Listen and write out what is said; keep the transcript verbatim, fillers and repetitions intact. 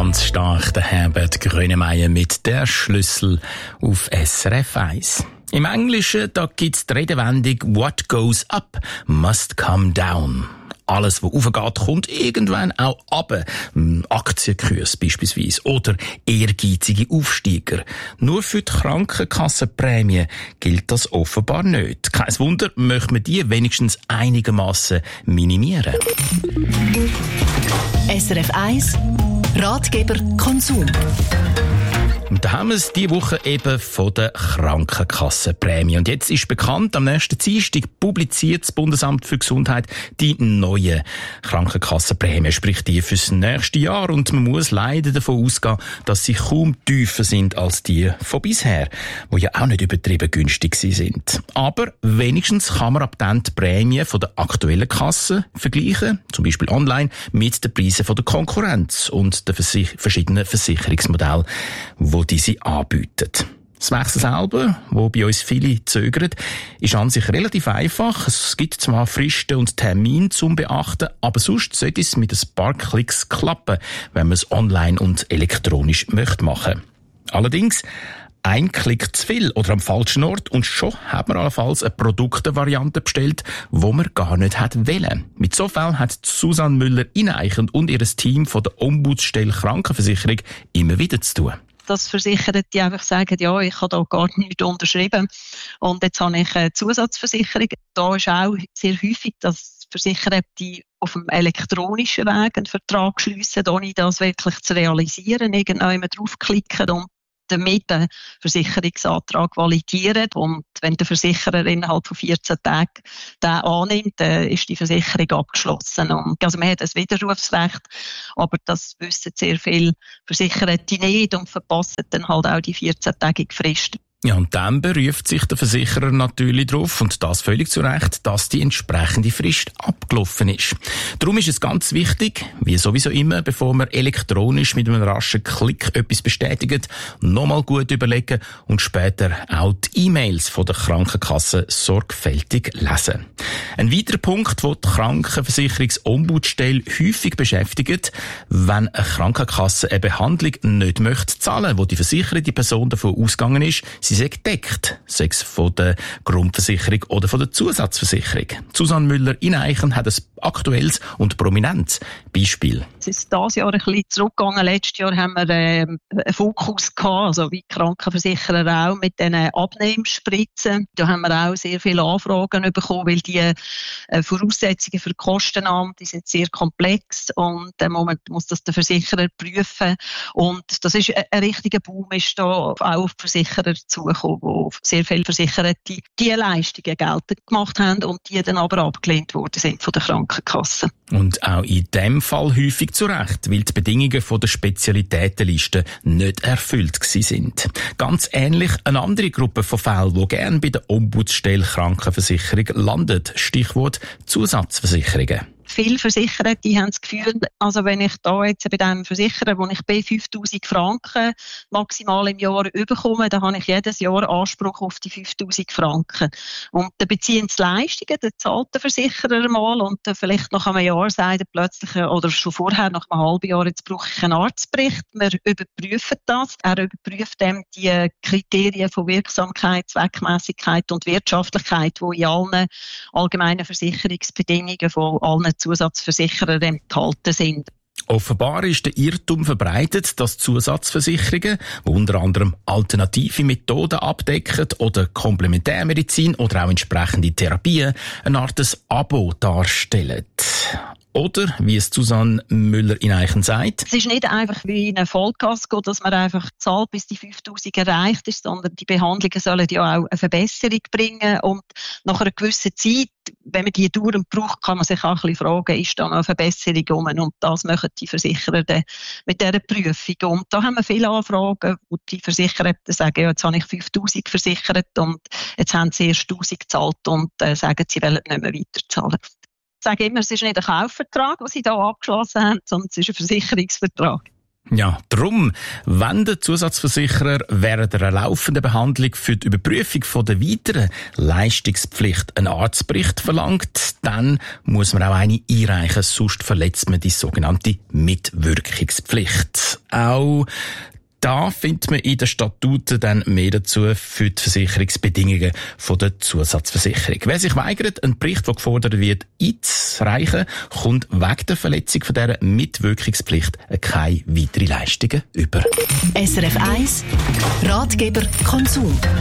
Ganz stark der Herbert Grönemeyer mit der Schlüssel auf S R F eins. Im Englischen, da gibt's die Redewendung «What goes up must come down». Alles, was aufgeht, kommt irgendwann auch runter. Aktienkurs beispielsweise oder ehrgeizige Aufsteiger. Nur für die Krankenkassenprämie gilt das offenbar nicht. Kein Wunder, möchte man die wenigstens einigermaßen minimieren. S R F eins Ratgeber Konsum. Und da haben wir es diese Woche eben von der Krankenkassenprämie. Und jetzt ist bekannt, am nächsten Dienstag publiziert das Bundesamt für Gesundheit die neue Krankenkassenprämie, sprich die fürs nächste Jahr. Und man muss leider davon ausgehen, dass sie kaum tiefer sind als die von bisher, die ja auch nicht übertrieben günstig sind. Aber wenigstens kann man ab dann die Prämie von der aktuellen Kasse vergleichen, zum Beispiel online, mit den Preisen von der Konkurrenz und den versich- verschiedenen Versicherungsmodellen, wo die sie anbieten. Das Wechsel selber, wo bei uns viele zögern, ist an sich relativ einfach. Es gibt zwar Fristen und Termine zum Beachten, aber sonst sollte es mit ein paar Klicks klappen, wenn man es online und elektronisch möchte machen. Allerdings, ein Klick zu viel oder am falschen Ort und schon hat man allenfalls eine Produktvariante bestellt, wo man gar nicht hat wollen. Mit so Fällen hat Susanne Müller-Ineichen und ihr Team von der Ombudsstelle Krankenversicherung immer wieder zu tun. Dass Versicherte die einfach sagen, ja, ich habe da gar nichts unterschrieben und jetzt habe ich eine Zusatzversicherung. Da ist auch sehr häufig, dass Versicherte die auf dem elektronischen Weg einen Vertrag schliessen, ohne das wirklich zu realisieren, irgendwann draufklicken und damit den Versicherungsantrag validieren. Und wenn der Versicherer innerhalb von vierzehn Tagen den annimmt, dann ist die Versicherung abgeschlossen. Und also man hat ein Widerrufsrecht, aber das wissen sehr viele Versicherte nicht und verpassen dann halt auch die vierzehntägige Frist. Ja, und dann beruft sich der Versicherer natürlich darauf, und das völlig zu Recht, dass die entsprechende Frist abgelaufen ist. Darum ist es ganz wichtig, wie sowieso immer, bevor man elektronisch mit einem raschen Klick etwas bestätigt, nochmal gut überlegen und später auch die E-Mails von der Krankenkasse sorgfältig lesen. Ein weiterer Punkt, den die Krankenversicherungsombudsstelle häufig beschäftigt, wenn eine Krankenkasse eine Behandlung nicht möchte zahlen, wo die versicherte Person davon ausgegangen ist, sie sei gedeckt, sei es von der Grundversicherung oder von der Zusatzversicherung. Susanne Müller-Ineichen hat ein aktuelles und prominentes Beispiel. Es ist dieses Jahr ein bisschen zurückgegangen. Letztes Jahr haben wir äh, einen Fokus gehabt, also wie die Krankenversicherer auch, mit diesen Abnehmspritzen. Da haben wir auch sehr viele Anfragen bekommen, weil die äh, Voraussetzungen für die Kostennahme, die sind sehr komplex und im Moment muss das der Versicherer prüfen. Und das ist ein, ein richtiger Boom, ist da auch auf die Versicherer zugekommen, wo sehr viele Versicherer die, die Leistungen geltend gemacht haben und die dann aber abgelehnt worden sind von der Krankenkasse. Und auch in dem Fall häufig zu Recht, weil die Bedingungen von der Spezialitätenliste nicht erfüllt gewesen sind. Ganz ähnlich eine andere Gruppe von Fällen, die gerne bei der Ombudsstelle Krankenversicherung landet. Stichwort Zusatzversicherungen. Viele Versicherer, die haben das Gefühl, also wenn ich da jetzt bei dem Versicherer, wo ich bei fünftausend Franken maximal im Jahr bekomme, dann habe ich jedes Jahr Anspruch auf die fünftausend Franken. Und dann beziehen sie Leistungen, dann zahlt der Versicherer mal und dann vielleicht nach einem Jahr sagt er plötzlich, oder schon vorher, nach einem halben Jahr, jetzt brauche ich einen Arztbericht. Wir überprüfen das. Er überprüft dann die Kriterien von Wirksamkeit, Zweckmässigkeit und Wirtschaftlichkeit, die in allen allgemeinen Versicherungsbedingungen von allen Zusatzversicherer enthalten sind. Offenbar ist der Irrtum verbreitet, dass Zusatzversicherungen, die unter anderem alternative Methoden abdecken oder Komplementärmedizin oder auch entsprechende Therapien, eine Art des Abo darstellen. Oder, wie es Susanne Müller-Ineichen sagt: Es ist nicht einfach wie in einer Vollkasko, dass man einfach zahlt, bis die fünftausend erreicht ist, sondern die Behandlungen sollen ja auch eine Verbesserung bringen. Und nach einer gewissen Zeit, wenn man die dauernd braucht, kann man sich auch ein bisschen fragen, ist da noch eine Verbesserung rum? Und das machen die Versicherer dann mit dieser Prüfung. Und da haben wir viele Anfragen, wo die Versicherer sagen, ja, jetzt habe ich fünftausend versichert und jetzt haben sie erst tausend gezahlt und äh, sagen, sie wollen nicht mehr weiterzahlen. Ich sage immer, es ist nicht ein Kaufvertrag, den sie hier abgeschlossen haben, sondern es ist ein Versicherungsvertrag. Ja, darum, wenn der Zusatzversicherer während einer laufenden Behandlung für die Überprüfung von der weiteren Leistungspflicht einen Arztbericht verlangt, dann muss man auch eine einreichen, sonst verletzt man die sogenannte Mitwirkungspflicht. auch. Da findet man in den Statuten dann mehr dazu für die Versicherungsbedingungen von der Zusatzversicherung. Wer sich weigert, einen Bericht, der gefordert wird, einzureichen, kommt wegen der Verletzung von dieser Mitwirkungspflicht keine weiteren Leistungen über. S R F eins Ratgeber Konsum.